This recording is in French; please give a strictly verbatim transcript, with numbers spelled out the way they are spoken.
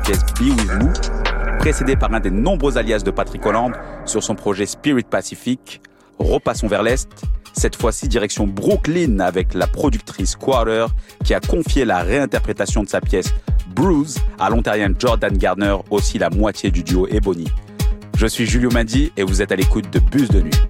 pièce Be With Me, précédée par un des nombreux alias de Patrick Holland sur son projet Spirit Pacific. Repassons vers l'Est, cette fois-ci direction Brooklyn avec la productrice Quarter qui a confié la réinterprétation de sa pièce Bruise à l'Ontarien Jordan Gardner, aussi la moitié du duo Ebony. Je suis Julio Madi et vous êtes à l'écoute de Bus de Nuit.